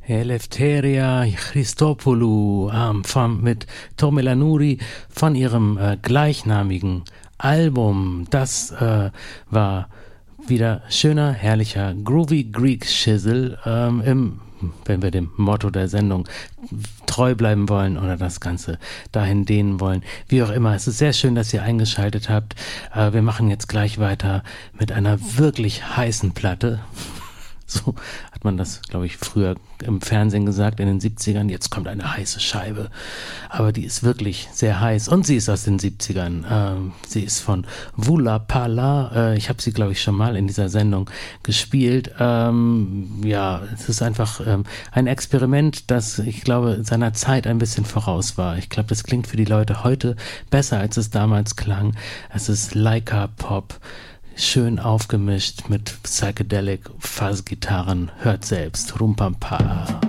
Eleftheria Christopoulou mit Tomela Nouri von ihrem gleichnamigen Album. Das war wieder schöner, herrlicher Groovy Greek Shizzle wenn wir dem Motto der Sendung treu bleiben wollen oder das Ganze dahin dehnen wollen. Wie auch immer, es ist sehr schön, dass ihr eingeschaltet habt. Wir machen jetzt gleich weiter mit einer wirklich heißen Platte. So hat man das, glaube ich, früher im Fernsehen gesagt, in den 70ern. Jetzt kommt eine heiße Scheibe. Aber die ist wirklich sehr heiß. Und sie ist aus den 70ern. Sie ist von Vula Pala. Ich habe sie, glaube ich, schon mal in dieser Sendung gespielt. Ja, es ist einfach ein Experiment, das, ich glaube, seiner Zeit ein bisschen voraus war. Ich glaube, das klingt für die Leute heute besser, als es damals klang. Es ist Laika Pop. Schön aufgemischt mit Psychedelic Fuzz-Gitarren. Hört selbst. Rumpampa.